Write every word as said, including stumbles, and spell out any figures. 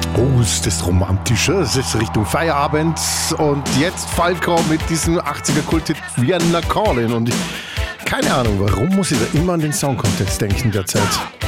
Oh, ist das romantisch. Es ist Richtung Feierabend. Und jetzt Falco mit diesem achtziger-Kulthit Vienna Calling. Und ich, keine Ahnung, warum muss ich da immer an den Song Contest denken derzeit?